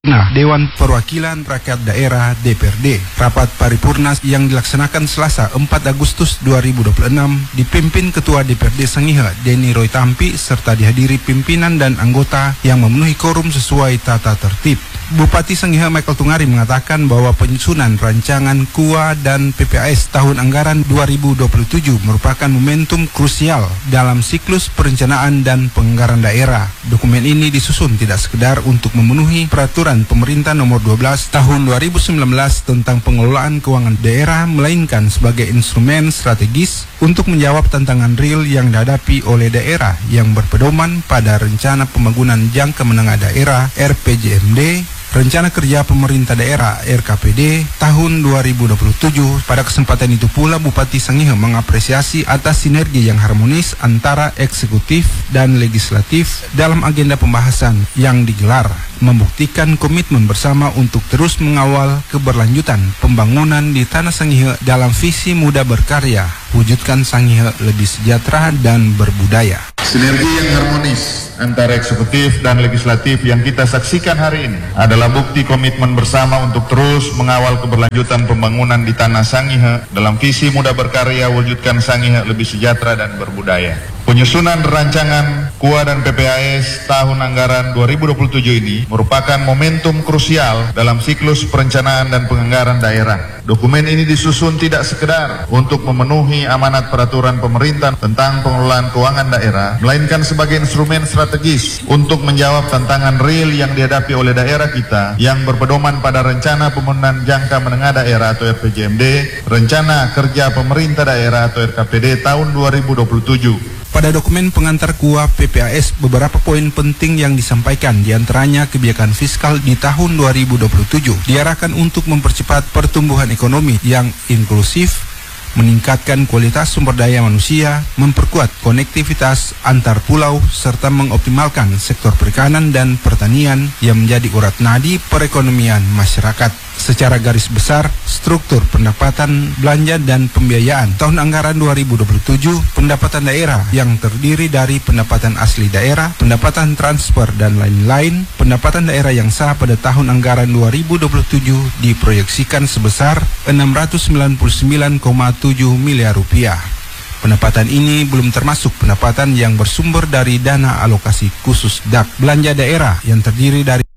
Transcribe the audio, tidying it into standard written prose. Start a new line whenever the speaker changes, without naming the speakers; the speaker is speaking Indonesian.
Nah, Dewan Perwakilan Rakyat Daerah DPRD, rapat paripurna yang dilaksanakan Selasa 4 Agustus 2026 dipimpin Ketua DPRD Sangihe Denny Roy Tampi serta dihadiri pimpinan dan anggota yang memenuhi quorum sesuai tata tertib. Bupati Sangihe Michael Tungari mengatakan bahwa penyusunan rancangan KUA dan PPAS tahun anggaran 2027 merupakan momentum krusial dalam siklus perencanaan dan penganggaran daerah. Dokumen ini disusun tidak sekedar untuk memenuhi peraturan pemerintah nomor 12 tahun 2019 tentang pengelolaan keuangan daerah, melainkan sebagai instrumen strategis untuk menjawab tantangan real yang dihadapi oleh daerah yang berpedoman pada Rencana Pembangunan Jangka Menengah Daerah (RPJMD), Rencana Kerja Pemerintah Daerah (RKPD) tahun 2027. Pada kesempatan itu pula Bupati Sangihe mengapresiasi atas sinergi yang harmonis antara eksekutif dan legislatif dalam agenda pembahasan yang digelar, membuktikan komitmen bersama untuk terus mengawal keberlanjutan pembangunan di Tanah Sangihe dalam visi Muda Berkarya, wujudkan Sangihe lebih sejahtera dan berbudaya.
Sinergi yang harmonis antara eksekutif dan legislatif yang kita saksikan hari ini adalah bukti komitmen bersama untuk terus mengawal keberlanjutan pembangunan di Tanah Sangihe dalam visi Muda Berkarya, wujudkan Sangihe lebih sejahtera dan berbudaya. Penyusunan rancangan KUA dan PPAS tahun anggaran 2027 ini merupakan momentum krusial dalam siklus perencanaan dan penganggaran daerah. Dokumen ini disusun tidak sekedar untuk memenuhi amanat peraturan pemerintah tentang pengelolaan keuangan daerah, melainkan sebagai instrumen strategis untuk menjawab tantangan real yang dihadapi oleh daerah kita yang berpedoman pada Rencana Pembangunan Jangka Menengah Daerah atau RPJMD, Rencana Kerja Pemerintah Daerah atau RKPD tahun 2027.
Pada dokumen pengantar KUA PPAS, beberapa poin penting yang disampaikan, diantaranya kebijakan fiskal di tahun 2027 diarahkan untuk mempercepat pertumbuhan ekonomi yang inklusif, meningkatkan kualitas sumber daya manusia, memperkuat konektivitas antar pulau, serta mengoptimalkan sektor perikanan dan pertanian yang menjadi urat nadi perekonomian masyarakat. Secara garis besar, struktur pendapatan, belanja, dan pembiayaan tahun anggaran 2027, pendapatan daerah yang terdiri dari pendapatan asli daerah, pendapatan transfer, dan lain-lain, pendapatan daerah yang sah pada tahun anggaran 2027 diproyeksikan sebesar 699,7 miliar rupiah. Pendapatan ini belum termasuk pendapatan yang bersumber dari dana alokasi khusus DAK belanja daerah yang terdiri dari